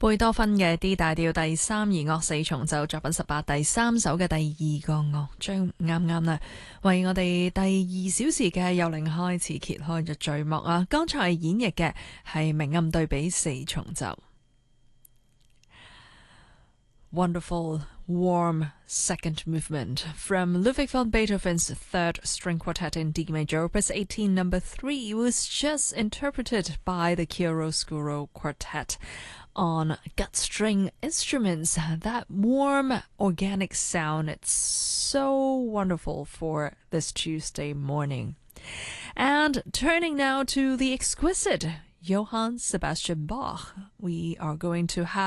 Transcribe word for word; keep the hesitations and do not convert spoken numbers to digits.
貝多芬嘅 D 大調第三弦樂四重奏作品十八第三首嘅第二個樂章，啱啱啦，為我哋第二小時嘅由零開始揭開咗序幕啊！剛才演繹嘅係明暗對比四重奏。Wonderful, warm second movement from Ludwig van Beethoven's Third String Quartet in D Major, Opus eighteen, Number three, was just interpreted by the Chiaroscuro Quartet on gut string instruments. That warm, organic sound, it's so wonderful for this Tuesday morning. And turning now to the exquisite Johann Sebastian Bach, we are going to have